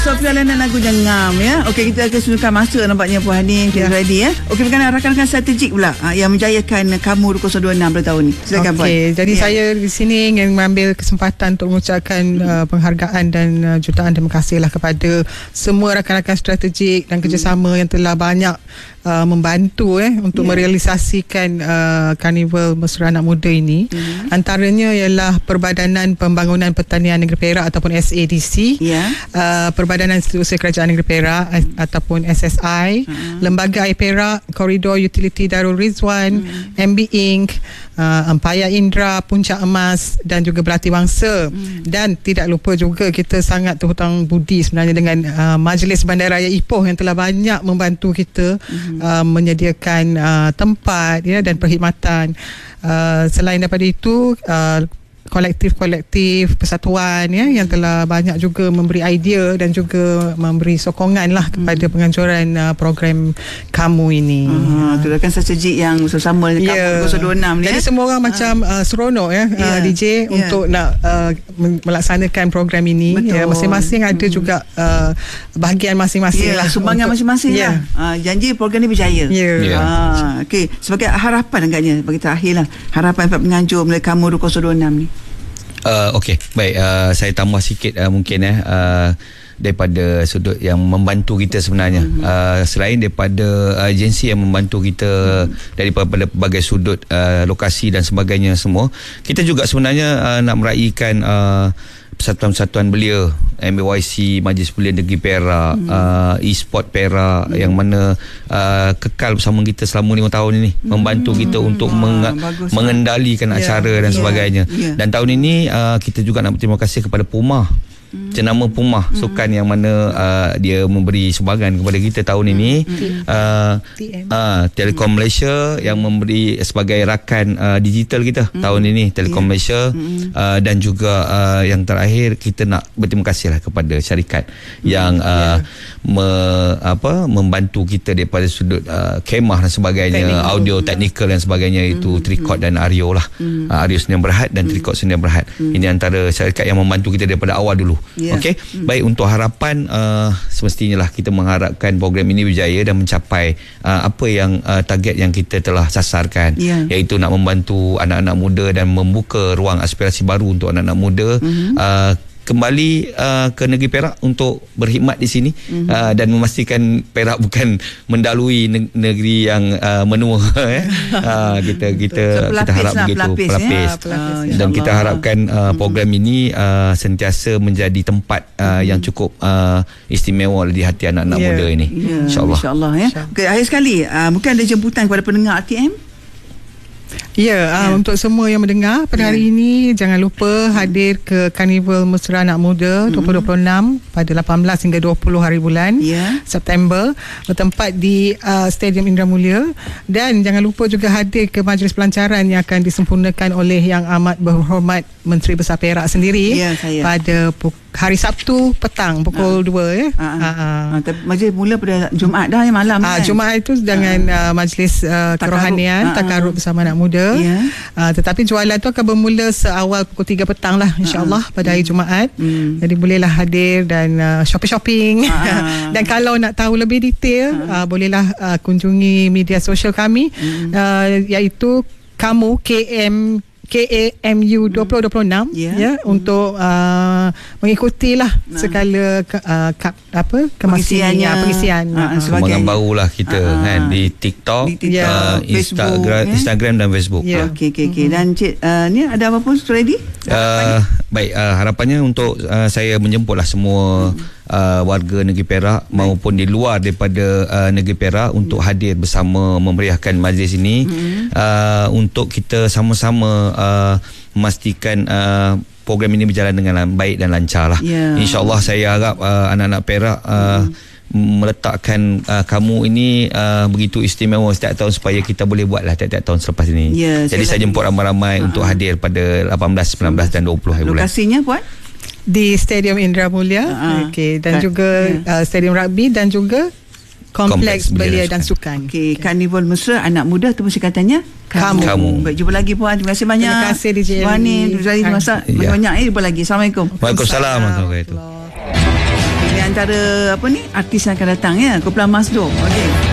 So, perjalanan lagu Jangam ya. Okey, kita akan sunyikan masa nampaknya Puan Hani kita ready ya. Okey, berkenaan rakan-rakan strategik pula yang menjayakan Kamu 2026 pada tahun ni. Silakan Puan. Okey, jadi saya di sini ingin mengambil kesempatan untuk mengucapkan penghargaan dan jutaan terima kasihlah kepada semua rakan-rakan strategik dan kerjasama yang telah banyak membantu untuk merealisasikan Karnival Mesra Anak Muda ini. Antaranya ialah Perbadanan Pembangunan Pertanian Negeri Perak ataupun SADC, Perbadanan Setiausaha Kerajaan Negeri Perak ataupun SSI, Lembaga Air Perak, Koridor Utility Darul Rizwan, MB Inc, Empayar Indra, Puncak Emas dan juga Belati Bangsa. Dan tidak lupa juga kita sangat terhutang budi sebenarnya dengan Majlis Bandaraya Ipoh yang telah banyak membantu kita menyediakan tempat dan perkhidmatan. Selain daripada itu, kolektif-kolektif persatuan yang telah banyak juga memberi idea dan juga memberi sokongan lah kepada penganjuran program Kamu ini. Itu kan strategik yang bersama dengan Kamu 2026 ni. Jadi semua orang macam seronok DJ untuk nak melaksanakan program ini. Masing-masing ada juga bahagian masing-masing lah, sumbangan masing-masing lah. Janji program ni berjaya. Okey, sebagai harapan agaknya bagi terakhir lah, harapan penganjur melalui Kamu 2026 ni. Okey, baik, saya tambah sikit mungkin daripada sudut yang membantu kita sebenarnya. Selain daripada agensi yang membantu kita daripada berbagai sudut lokasi dan sebagainya semua, kita juga sebenarnya nak meraihkan persatuan-persatuan belia MBYC, Majlis Belia Negeri Perak, e-sport Perak yang mana kekal bersama kita selama 5 tahun ini, membantu kita untuk mengendalikan acara dan sebagainya. Dan tahun ini kita juga nak berterima kasih kepada Puma, jenama Puma Sukan yang mana dia memberi sumbangan kepada kita tahun ini. Telekom Malaysia yang memberi sebagai rakan digital kita tahun ini, Telekom Malaysia. Dan juga yang terakhir, kita nak berterima kasihlah kepada syarikat yang membantu kita daripada sudut kemah dan sebagainya, audio teknikal dan sebagainya, itu Tricot dan Ario lah. Ario Sdn Bhd dan Tricot Sdn Bhd. Ini antara syarikat yang membantu kita daripada awal dulu. Okey, baik, untuk harapan semestinya lah kita mengharapkan program ini berjaya dan mencapai apa yang target yang kita telah sasarkan, iaitu nak membantu anak-anak muda dan membuka ruang aspirasi baru untuk anak-anak muda kembali ke negeri Perak untuk berkhidmat di sini, dan memastikan Perak bukan mendalui negeri yang menua. Kita harap begitu, pelapis. Dan kita harapkan program ini sentiasa menjadi tempat yang cukup istimewa di hati anak-anak muda ini. InsyaAllah. Okay, akhir sekali, mungkin ada jemputan kepada pendengar RTM. Untuk semua yang mendengar pada hari ini, jangan lupa hadir ke Karnival Mesra Anak Muda 2026 pada 18 hingga 20 hari bulan September, bertempat di Stadium Indra Mulia. Dan jangan lupa juga hadir ke majlis pelancaran yang akan disempurnakan oleh Yang Amat Berhormat Menteri Besar Perak sendiri pada hari Sabtu petang pukul 2. Majlis mula pada Jumaat dah, malam Jumaat itu dengan majlis kerohanian Takarub bersama anak muda. Tetapi jualan tu akan bermula seawal pukul 3 petang lah, insyaAllah, pada hari Jumaat. Jadi bolehlah hadir dan shopping-shopping. Dan kalau nak tahu lebih detail, bolehlah kunjungi media sosial kami, iaitu Kamu KAMU 2026 untuk mengikutilah segala pengisian kembangan barulah kita di TikTok, Instagram dan Facebook. Okey. Dan Cik ni ada apa pun ready? Baik, harapannya untuk saya menjemputlah semua warga negeri Perak maupun di luar daripada negeri Perak untuk hadir bersama memeriahkan majlis ini, untuk kita sama-sama memastikan program ini berjalan dengan baik dan lancar lah. InsyaAllah saya harap anak-anak Perak meletakkan Kamu ini begitu istimewa setiap tahun, supaya kita boleh buatlah tiap-tiap tahun selepas ini. Jadi saya jemput ramai-ramai untuk hadir pada 18, 19 dan 20 hari bulan. Lokasinya Puan? Di Stadium Indra Mulia, dan juga Stadium Rugby dan juga Kompleks Belia dan Sukan. Karnival Mesra Anak Muda itu singkatannya Kamu. Baik, jumpa lagi Puan. Terima kasih banyak. Terima kasih DJ Puan ni masak banyak. Jumpa lagi. Assalamualaikum. Waalaikumsalam warahmatullahi wabarakatuh. antara artis yang akan datang ya, Kumpulan Masdom. Okey.